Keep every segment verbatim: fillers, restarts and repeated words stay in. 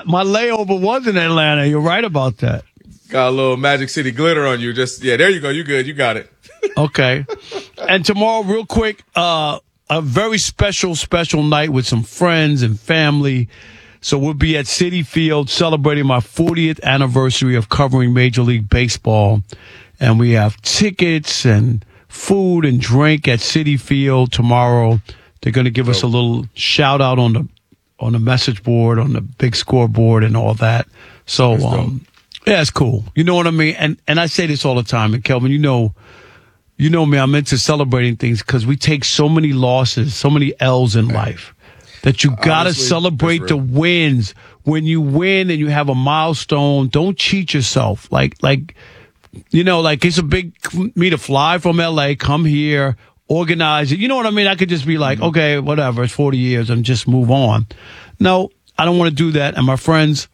my layover was in Atlanta. You're right about that. Got a little Magic City glitter on you. Just yeah, there you go. You good. You got it. Okay. And tomorrow, real quick, uh, a very special, special night with some friends and family. So we'll be at Citi Field celebrating my fortieth anniversary of covering Major League Baseball. And we have tickets and food and drink at Citi Field tomorrow. They're going to give us a little shout out on the on the message board, on the big scoreboard and all that. So, um, yeah, it's cool. You know what I mean? And and I say this all the time. And Kelvin, you know, you know me, I'm into celebrating things because we take so many losses, so many L's in life that you got to celebrate the wins. When you win and you have a milestone, don't cheat yourself. Like, like, you know, like it's a big me to fly from L A, come here, organize it. You know what I mean? I could just be like, mm-hmm. okay, whatever, it's forty years and just move on. No, I don't want to do that. And my friends,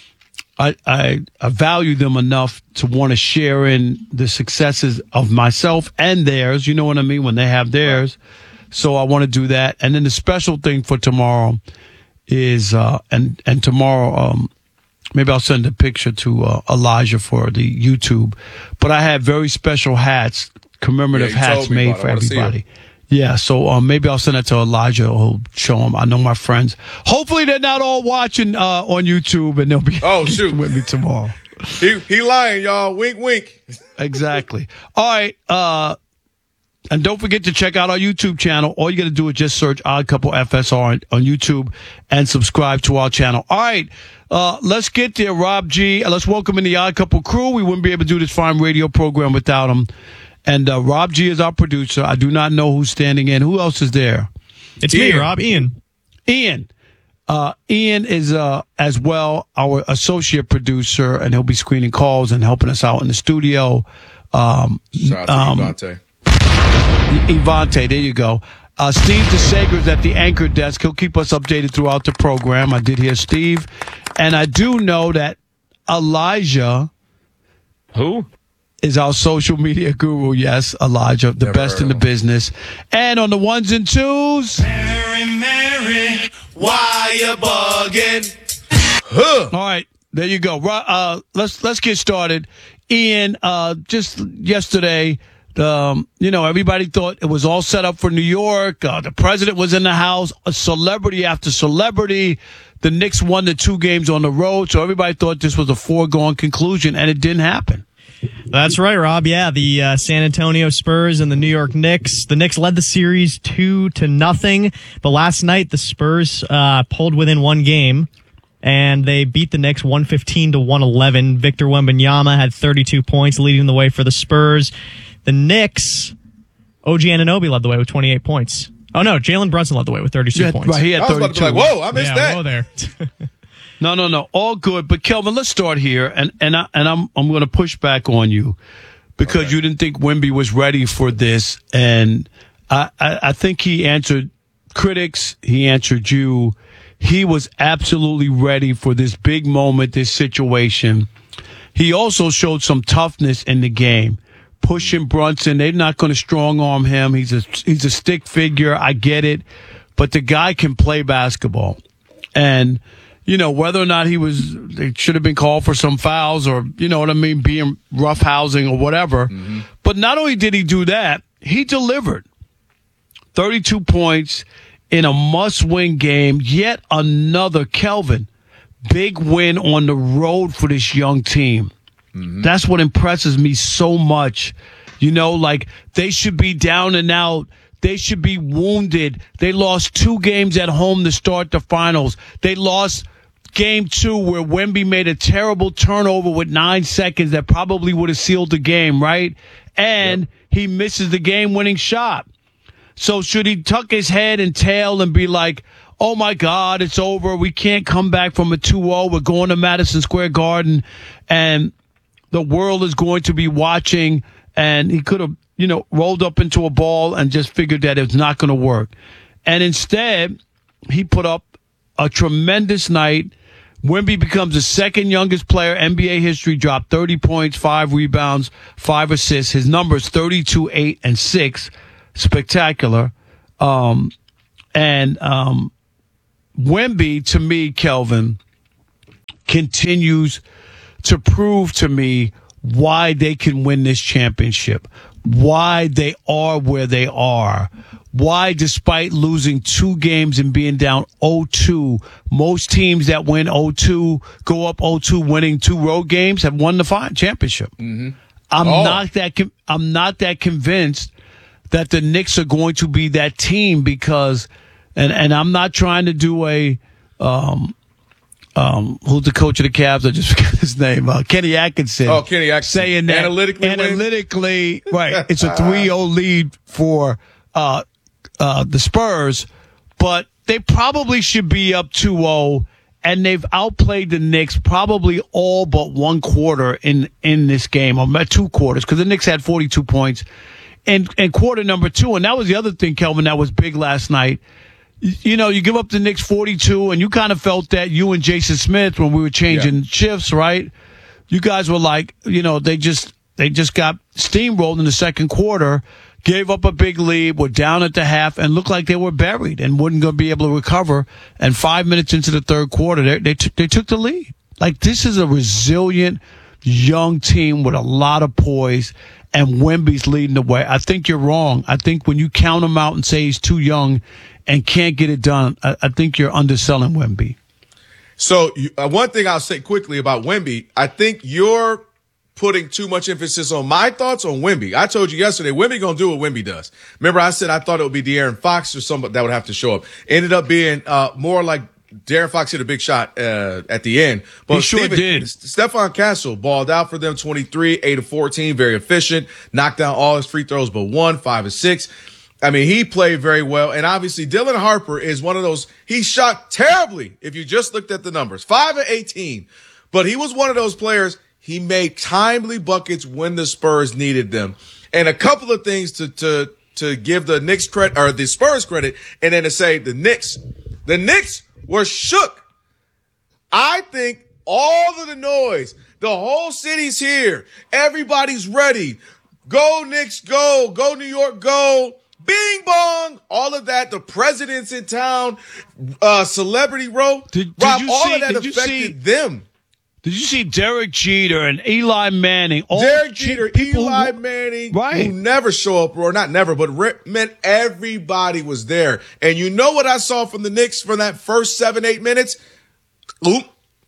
I, I, I value them enough to want to share in the successes of myself and theirs. You know what I mean? When they have theirs. So I want to do that. And then the special thing for tomorrow is, uh, and, and tomorrow, um, maybe I'll send a picture to uh, Elijah for the YouTube. But I have very special hats, commemorative yeah, hats made for everybody. Yeah, so um, maybe I'll send that to Elijah. Who'll show him. I know my friends. Hopefully, they're not all watching uh, on YouTube, and they'll be oh shoot with me tomorrow. he he lying, y'all. Wink, wink. Exactly. All right. Uh, and don't forget to check out our YouTube channel. All you got to do is just search Odd Couple F S R on, on YouTube and subscribe to our channel. All right. Uh, let's get there, Rob G. Let's welcome in the Odd Couple crew. We wouldn't be able to do this fine radio program without him. And uh, Rob G is our producer. I do not know who's standing in. Who else is there? It's Ian. me, Rob. Ian. Ian. Uh, Ian is uh, as well our associate producer, and he'll be screening calls and helping us out in the studio. Um, Shout out to um, Ivante. Ivante, there you go. Uh, Steve DeSager is at the anchor desk. He'll keep us updated throughout the program. I did hear Steve. And I do know that Elijah. Who? Is our social media guru. Yes, Elijah, the Never best in the business. And on the ones and twos. Mary, Mary, why you bugging? Huh. All right, there you go. Uh, let's let's get started. Ian, uh, just yesterday, um, you know, everybody thought it was all set up for New York. Uh, the president was in the house, a celebrity after celebrity. The Knicks won the two games on the road, so everybody thought this was a foregone conclusion, and it didn't happen. That's right, Rob. Yeah, the uh, San Antonio Spurs and the New York Knicks. The Knicks led the series two to nothing, but last night the Spurs uh, pulled within one game, and they beat the Knicks one fifteen to one eleven. Victor Wembanyama had thirty-two points, leading the way for the Spurs. The Knicks, O G Anunoby led the way with twenty-eight points. Oh no, Jalen Brunson led the way with thirty-two had, points. Right, he had I was about to be like, whoa, I missed yeah, that. Whoa there. No, no, no. All good. But Kelvin, let's start here, and and I, and I'm I'm going to push back on you because okay. you didn't think Wemby was ready for this, and I, I I think he answered critics. He answered you. He was absolutely ready for this big moment, this situation. He also showed some toughness in the game, pushing Brunson. They're not going to strong arm him. He's a he's a stick figure. I get it, but the guy can play basketball, and. You know, whether or not he was, they should have been called for some fouls or, you know what I mean, being roughhousing or whatever. Mm-hmm. But not only did he do that, he delivered thirty-two points in a must-win game. Yet another, Kelvin, big win on the road for this young team. Mm-hmm. That's what impresses me so much. You know, like they should be down and out. They should be wounded. They lost two games at home to start the finals. They lost game two where Wemby made a terrible turnover with nine seconds that probably would have sealed the game, right? And yep. he misses the game-winning shot. So should he tuck his head and tail and be like, oh, my God, it's over. We can't come back from a two oh. We're going to Madison Square Garden, and the world is going to be watching. And he could have, you know, rolled up into a ball and just figured that it's not going to work. And instead, he put up a tremendous night. Wemby becomes the second youngest player N B A history, dropped thirty points, five rebounds, five assists. His numbers thirty-two, eight, and six. Spectacular. Um, and um, Wemby, to me, Kelvin, continues to prove to me why they can win this championship, why they are where they are, why despite losing two games and being down oh two, most teams that win oh two, go up oh two winning two road games have won the fi- championship. Mm-hmm. I'm oh. not that com- I'm not that convinced that the Knicks are going to be that team because and and I'm not trying to do a um Um, who's the coach of the Cavs? I just forgot his name. Uh, Kenny Atkinson. Oh, Kenny Atkinson. Saying that analytically, analytically, right? It's a three oh lead for uh, uh, the Spurs, but they probably should be up two oh, and they've outplayed the Knicks probably all but one quarter in in this game, or two quarters, because the Knicks had forty-two points in in quarter number two, and that was the other thing, Kelvin, that was big last night. You know, you give up the Knicks forty-two, and you kind of felt that, you and Jason Smith, when we were changing yeah. shifts, right? You guys were like, you know, they just they just got steamrolled in the second quarter, gave up a big lead, were down at the half, and looked like they were buried and wouldn't going to be able to recover. And five minutes into the third quarter, they they, t- they took the lead. Like, this is a resilient, young team with a lot of poise, and Wemby's leading the way. I think you're wrong. I think when you count him out and say he's too young and can't get it done, I, I think you're underselling Wemby. So you, uh, one thing I'll say quickly about Wemby, I think you're putting too much emphasis on my thoughts on Wemby. I told you yesterday, Wemby gonna do what Wemby does. Remember, I said I thought it would be De'Aaron Fox or somebody that would have to show up. Ended up being uh, more like De'Aaron Fox hit a big shot uh, at the end. But he sure Steven, did. Stephon Castle balled out for them, twenty-three, eight of fourteen, very efficient, knocked down all his free throws but one, five of six. I mean, he played very well. And obviously, Dylan Harper is one of those, he shot terribly if you just looked at the numbers. five of eighteen. But he was one of those players, he made timely buckets when the Spurs needed them. And a couple of things to to to give the Knicks credit, or the Spurs credit, and then to say the Knicks. The Knicks were shook. I think all of the noise, the whole city's here. Everybody's ready. Go Knicks, go. Go New York, go. Bing bong, all of that. The president's in town, uh, celebrity row. Did, did Rob, you all see, of that did affected you see, them. Did you see Derek Jeter and Eli Manning? All Derek Jeter, Eli who, Manning, right. who never show up, or not never, but re- meant everybody was there. And you know what I saw from the Knicks from that first seven, eight minutes? Oop.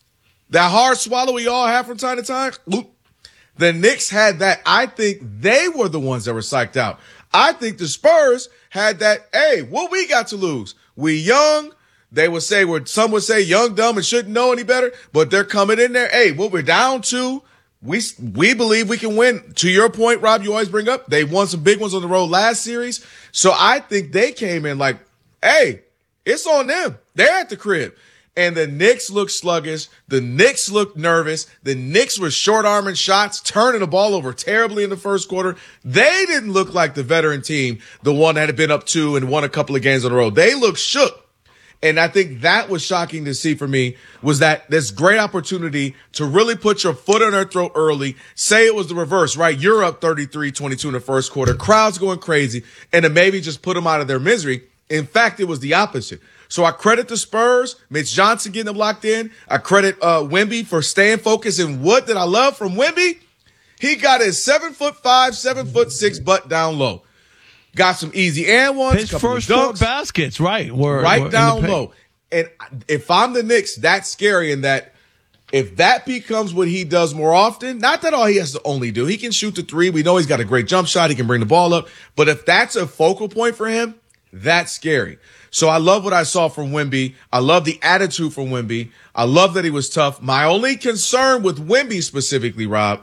That hard swallow we all have from time to time? Oop. The Knicks had that. I think they were the ones that were psyched out. I think the Spurs had that, hey, what we got to lose? We young. They would say, we're, some would say young, dumb, and shouldn't know any better, but they're coming in there. Hey, what we're down to, we we believe we can win. To your point, Rob, you always bring up, they won some big ones on the road last series. So I think they came in like, hey, it's on them. They're at the crib. And the Knicks looked sluggish. The Knicks looked nervous. The Knicks were short-arming shots, turning the ball over terribly in the first quarter. They didn't look like the veteran team, the one that had been up two and won a couple of games on the road. They looked shook. And I think that was shocking to see for me, was that this great opportunity to really put your foot on their throat early. Say it was the reverse, right? You're up thirty-three twenty-two in the first quarter. Crowd's going crazy. And to maybe just put them out of their misery. In fact, it was the opposite. So I credit the Spurs, Mitch Johnson getting them locked in. I credit uh, Wemby for staying focused. And what did I love from Wemby? He got his seven foot five, seven foot six butt down low. Got some easy and ones. His first four baskets, right? Were, right were down low. And if I'm the Knicks, that's scary in that if that becomes what he does more often, not that all he has to only do. He can shoot the three. We know he's got a great jump shot. He can bring the ball up. But if that's a focal point for him, that's scary. So I love what I saw from Wemby. I love the attitude from Wemby. I love that he was tough. My only concern with Wemby specifically, Rob,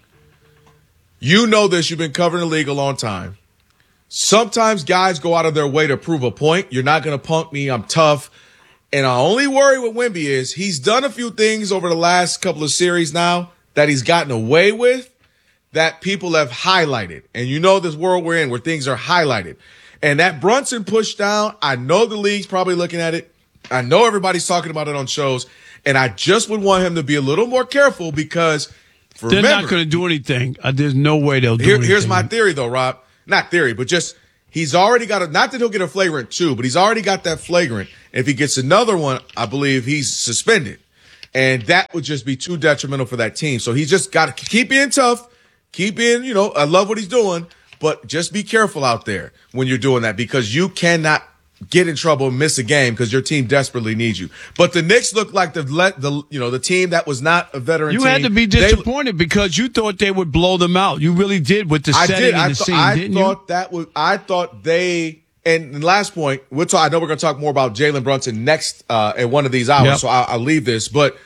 you know this. You've been covering the league a long time. Sometimes guys go out of their way to prove a point. You're not going to punk me. I'm tough. And I only worry with Wemby is he's done a few things over the last couple of series now that he's gotten away with that people have highlighted. And you know this world we're in where things are highlighted. And that Brunson push down, I know the league's probably looking at it. I know everybody's talking about it on shows. And I just would want him to be a little more careful because they're remember, not going to do anything. Uh, there's no way they'll do here, anything. Here's my theory, though, Rob. Not theory, but just he's already got a, not that he'll get a flagrant two, but he's already got that flagrant. If he gets another one, I believe he's suspended. And that would just be too detrimental for that team. So he's just got to keep being tough, keep being, you know, I love what he's doing, but just be careful out there when you're doing that because you cannot get in trouble and miss a game because your team desperately needs you. But the Knicks look like the, the you know, the team that was not a veteran you team. You had to be disappointed they, because you thought they would blow them out. You really did with the I setting did. and I the th- scene, I didn't thought you? that was, I thought they, and last point, we'll talk, I know we're going to talk more about Jalen Brunson next uh, in one of these hours, yep. so I'll, I'll leave this. But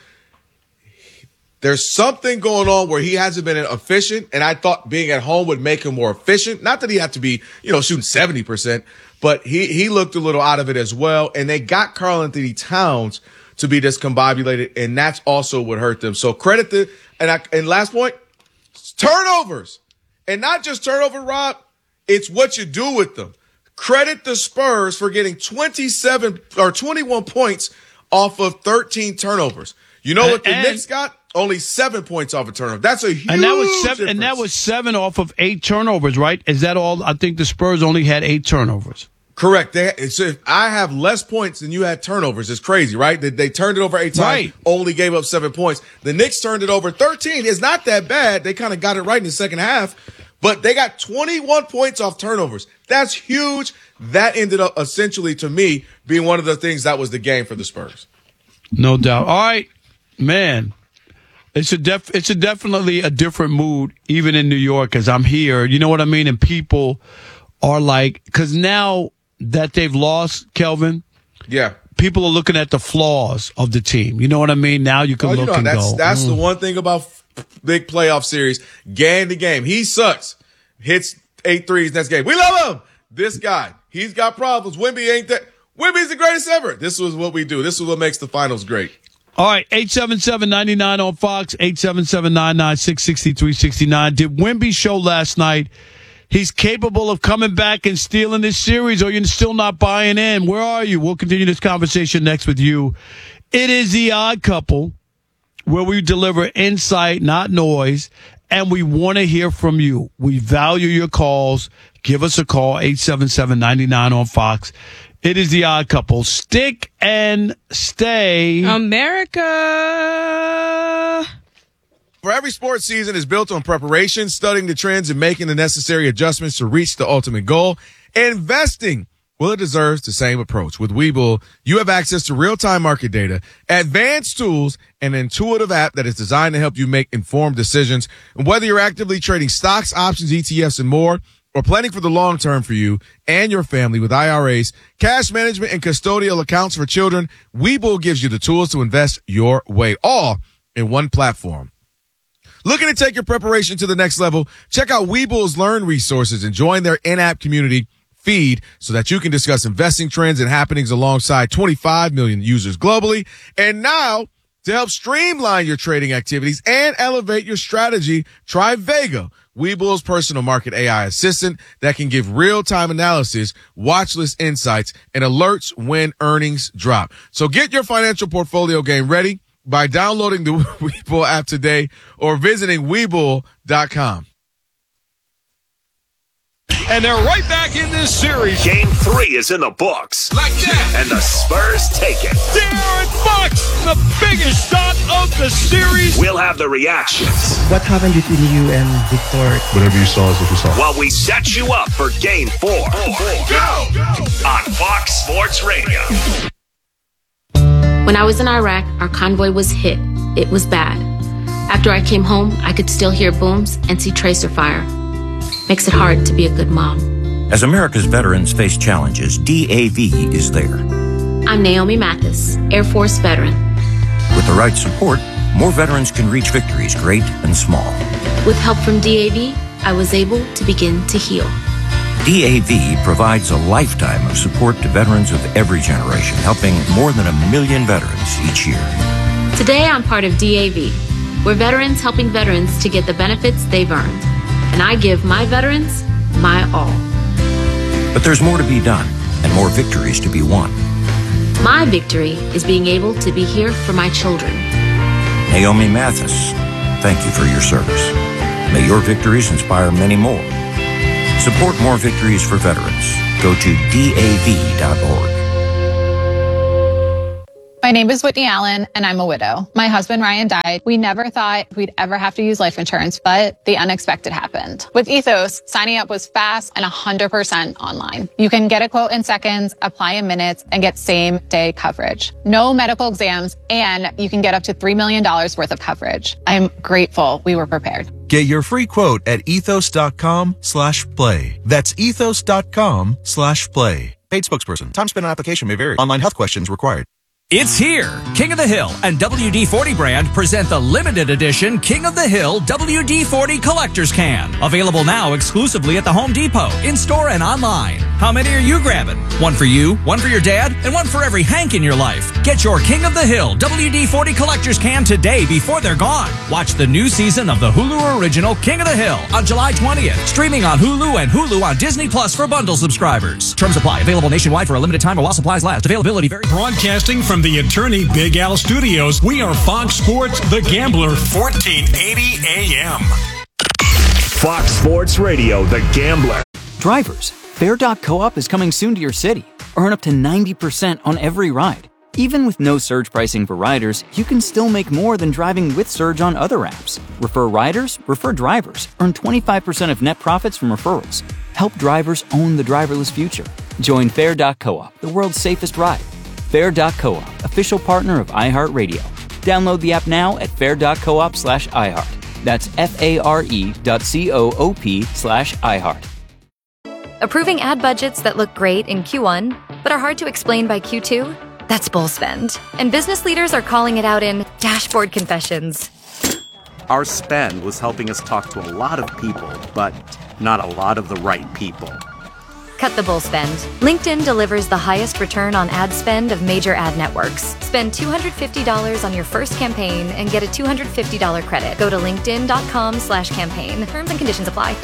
there's something going on where he hasn't been efficient, and I thought being at home would make him more efficient. Not that he had to be, you know, shooting seventy percent, but he, he looked a little out of it as well. And they got Karl Anthony Towns to be discombobulated, and that's also what hurt them. So credit the, and I, and last point, turnovers. And not just turnover, Rob, it's what you do with them. Credit the Spurs for getting twenty-seven or twenty-one points off of thirteen turnovers. You know what the and, Knicks got? Only seven points off a turnover. That's a huge and that was seven, difference. And that was seven off of eight turnovers, right? Is that all? I think the Spurs only had eight turnovers. Correct. They, so if I have less points than you had turnovers. It's crazy, right? They, they turned it over eight times, right. Only gave up seven points. The Knicks turned it over thirteen. It's not that bad. They kind of got it right in the second half, but they got twenty-one points off turnovers. That's huge. That ended up essentially, to me, being one of the things that was the game for the Spurs. No doubt. All right, man. It's a def. It's a definitely a different mood, even in New York, as I'm here. You know what I mean? And people are like, because now that they've lost, Kelvin, yeah, people are looking at the flaws of the team. You know what I mean? Now you can oh, look you know, and that's, go. That's mm. the one thing about big playoff series, game to game. He sucks. Hits eight threes next game. We love him. This guy, he's got problems. Wemby ain't that. Wemby's the greatest ever. This was what we do. This is what makes the finals great. All right, eight seven seven, nine nine on Fox, eight seven seven, nine nine six, six three six nine. Did Wemby show last night he's capable of coming back and stealing this series, or you're still not buying in? Where are you? We'll continue this conversation next with you. It is The Odd Couple, where we deliver insight, not noise, and we want to hear from you. We value your calls. Give us a call, eight seven seven, nine nine on Fox. It is The Odd Couple. Stick and stay. America. For every sports season is built on preparation, studying the trends, and making the necessary adjustments to reach the ultimate goal. Investing, well, it deserves the same approach. With Webull, you have access to real-time market data, advanced tools, and an intuitive app that is designed to help you make informed decisions. And whether you're actively trading stocks, options, E T Fs, and more, or planning for the long term for you and your family with I R As, cash management, and custodial accounts for children, Webull gives you the tools to invest your way, all in one platform. Looking to take your preparation to the next level? Check out Webull's Learn resources and join their in-app community feed so that you can discuss investing trends and happenings alongside twenty-five million users globally. And now, to help streamline your trading activities and elevate your strategy, try Vega, Webull's personal market A I assistant that can give real-time analysis, watch list insights, and alerts when earnings drop. So get your financial portfolio game ready by downloading the Webull app today or visiting Webull dot com. And they're right back in this series. Game three is in the books. Like that. And the Spurs take it. De'Aaron Fox, the biggest shot of the series. We'll have the reactions. What happened between you and Victor? Whatever you saw is what you saw. While we set you up for game four. Go! On Fox Sports Radio. When I was in Iraq, our convoy was hit. It was bad. After I came home, I could still hear booms and see tracer fire. Makes it hard to be a good mom. As America's veterans face challenges, D A V is there. I'm Naomi Mathis, Air Force veteran. With the right support, more veterans can reach victories great and small. With help from D A V, I was able to begin to heal. D A V provides a lifetime of support to veterans of every generation, helping more than a million veterans each year. Today, I'm part of D A V. We're veterans helping veterans to get the benefits they've earned. And I give my veterans my all. But there's more to be done and more victories to be won. My victory is being able to be here for my children. Naomi Mathis, thank you for your service. May your victories inspire many more. Support more victories for veterans. Go to D A V dot org. My name is Whitney Allen, and I'm a widow. My husband, Ryan, died. We never thought we'd ever have to use life insurance, but the unexpected happened. With Ethos, signing up was fast and one hundred percent online. You can get a quote in seconds, apply in minutes, and get same-day coverage. No medical exams, and you can get up to three million dollars worth of coverage. I'm grateful we were prepared. Get your free quote at ethos.com slash play. That's ethos.com slash play. Paid spokesperson. Time spent on application may vary. Online health questions required. It's here. King of the Hill and W D forty brand present the limited edition King of the Hill W D forty Collector's Can. Available now exclusively at the Home Depot, in-store and online. How many are you grabbing? One for you, one for your dad, and one for every Hank in your life. Get your King of the Hill W D forty Collector's Can today before they're gone. Watch the new season of the Hulu original King of the Hill on July twentieth. Streaming on Hulu and Hulu on Disney Plus for bundle subscribers. Terms apply. Available nationwide for a limited time or while supplies last. Availability very... Broadcasting from the Attorney Big Al Studios, we are Fox Sports The Gambler, fourteen eighty A M. Fox Sports Radio, The Gambler. Drivers, Fair dot Co-op is coming soon to your city. Earn up to ninety percent on every ride. Even with no surge pricing for riders, you can still make more than driving with Surge on other apps. Refer riders, refer drivers. Earn twenty-five percent of net profits from referrals. Help drivers own the driverless future. Join Fair dot Co-op, the world's safest ride. Fair dot Co-op, official partner of iHeartRadio. Download the app now at fair.coop slash iHeart. That's F-A-R-E dot C-O-O-P slash iHeart. Approving ad budgets that look great in Q one, but are hard to explain by Q two? That's bull spend. And business leaders are calling it out in dashboard confessions. Our spend was helping us talk to a lot of people, but not a lot of the right people. Cut the bull spend. LinkedIn delivers the highest return on ad spend of major ad networks. Spend two hundred fifty dollars on your first campaign and get a two hundred fifty dollars credit. Go to linkedin.com slash campaign. Terms and conditions apply.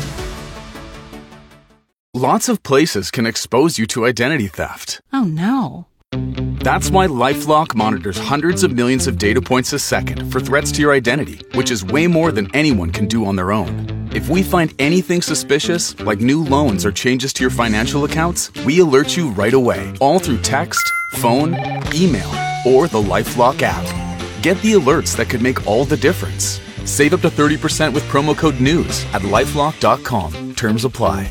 Lots of places can expose you to identity theft. Oh no. That's why LifeLock monitors hundreds of millions of data points a second for threats to your identity, which is way more than anyone can do on their own. If we find anything suspicious, like new loans or changes to your financial accounts, we alert you right away, all through text, phone, email, or the LifeLock app. Get the alerts that could make all the difference. Save up to thirty percent with promo code NEWS at lifelock dot com. Terms apply.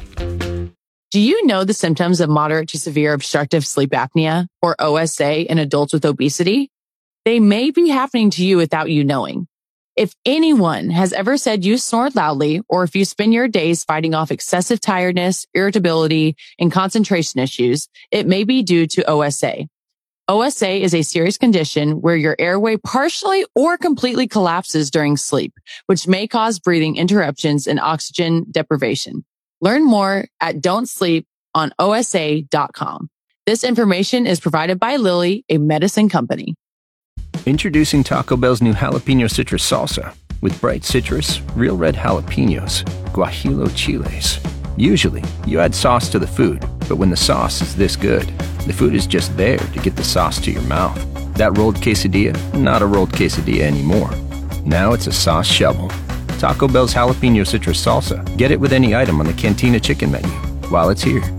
Do you know the symptoms of moderate to severe obstructive sleep apnea, or O S A, in adults with obesity? They may be happening to you without you knowing. If anyone has ever said you snore loudly, or if you spend your days fighting off excessive tiredness, irritability, and concentration issues, it may be due to O S A. O S A is a serious condition where your airway partially or completely collapses during sleep, which may cause breathing interruptions and oxygen deprivation. Learn more at don't sleep on O S A dot com. This information is provided by Lilly, a medicine company. Introducing Taco Bell's new jalapeno citrus salsa with bright citrus, real red jalapenos, guajillo chiles. Usually, you add sauce to the food, but when the sauce is this good, the food is just there to get the sauce to your mouth. That rolled quesadilla, not a rolled quesadilla anymore. Now it's a sauce shovel. Taco Bell's jalapeno citrus salsa. Get it with any item on the Cantina chicken menu while it's here.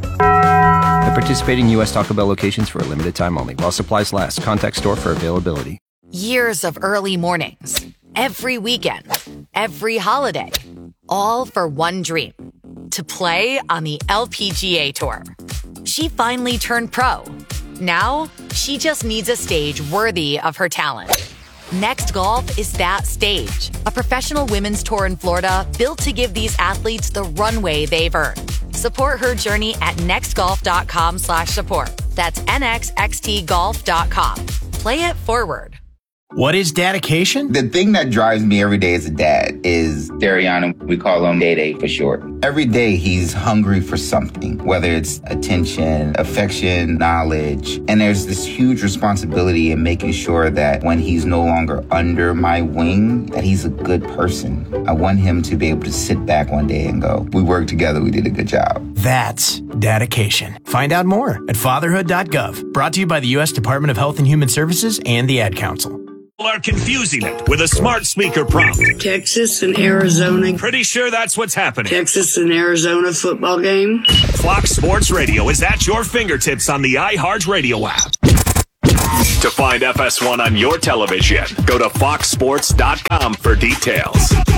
At participating U S Taco Bell locations for a limited time only. While supplies last. Contact store for availability. Years of early mornings, every weekend, every holiday, all for one dream, to play on the L P G A Tour. She finally turned pro. Now, she just needs a stage worthy of her talent. Next Golf is that stage, a professional women's tour in Florida built to give these athletes the runway they've earned. Support her journey at nextgolf.com slash support. That's N X X T golf dot com. Play it forward. What is dedication? The thing that drives me every day as a dad is Dariana. We call him Day Day for short. Every day he's hungry for something, whether it's attention, affection, knowledge. And there's this huge responsibility in making sure that when he's no longer under my wing, that he's a good person. I want him to be able to sit back one day and go, we worked together, we did a good job. That's dedication. Find out more at fatherhood dot gov. Brought to you by the U S Department of Health and Human Services and the Ad Council. Are confusing it with a smart speaker prompt. Texas and Arizona. Pretty sure that's what's happening. Texas and Arizona football game. Fox Sports Radio is at your fingertips on the iHeart Radio app. To find F S one on your television, go to fox sports dot com for details.